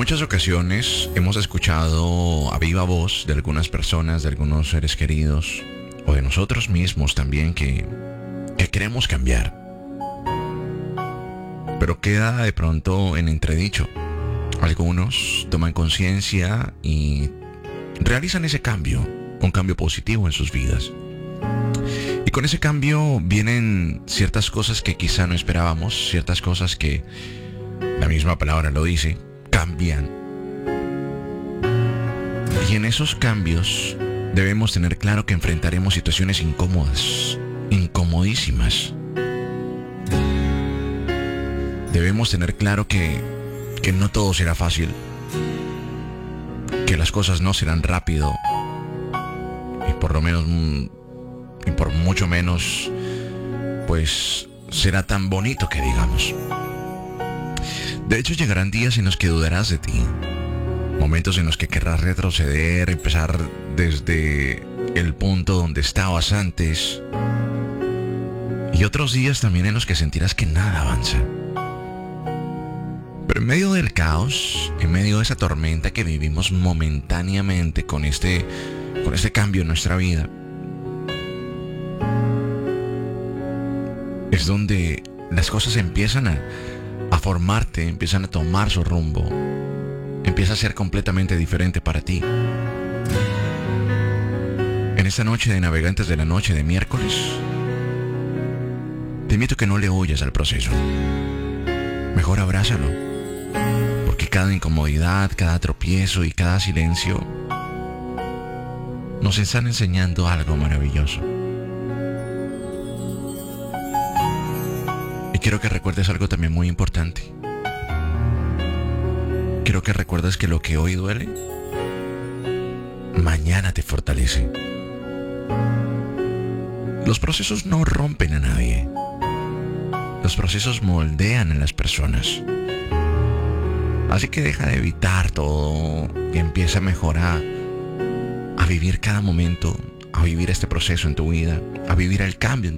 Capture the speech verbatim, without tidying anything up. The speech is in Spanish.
muchas ocasiones hemos escuchado a viva voz de algunas personas, de algunos seres queridos, o de nosotros mismos también, que, que queremos cambiar. Pero queda de pronto en entredicho. Algunos toman conciencia y realizan ese cambio, un cambio positivo en sus vidas. Y con ese cambio vienen ciertas cosas que quizá no esperábamos, ciertas cosas que, la misma palabra lo dice, cambian. Y en esos cambios debemos tener claro que enfrentaremos situaciones incómodas, incomodísimas. Debemos tener claro que, que no todo será fácil, que las cosas no serán rápido, y por lo menos, y por mucho menos, pues será tan bonito que digamos. De hecho, llegarán días en los que dudarás de ti, momentos en los que querrás retroceder, empezar desde el punto donde estabas antes, y otros días también en los que sentirás que nada avanza. Pero en medio del caos, en medio de esa tormenta que vivimos momentáneamente con este, con este cambio en nuestra vida, es donde las cosas empiezan a, a formarte, empiezan a tomar su rumbo, empieza a ser completamente diferente para ti. En esta noche de Navegantes de la Noche de miércoles, te invito a que no le huyas al proceso. Mejor abrázalo, porque cada incomodidad, cada tropiezo y cada silencio nos están enseñando algo maravilloso. Y quiero que recuerdes algo también muy importante. Quiero que recuerdes que lo que hoy duele, mañana te fortalece. Los procesos no rompen a nadie. Los procesos moldean a las personas. Así que deja de evitar todo y empieza mejor a, a vivir cada momento, a vivir este proceso en tu vida, a vivir el cambio en